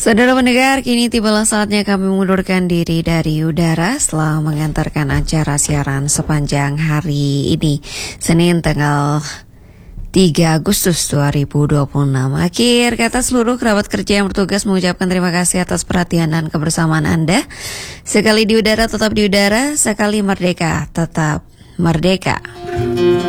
Saudara pendengar, kini tibalah saatnya kami mengundurkan diri dari udara setelah mengantarkan acara siaran sepanjang hari ini, Senin tanggal 3 Agustus 2026. Akhir kata, seluruh kerabat kerja yang bertugas mengucapkan terima kasih atas perhatian dan kebersamaan Anda. Sekali di udara tetap di udara, sekali merdeka tetap merdeka.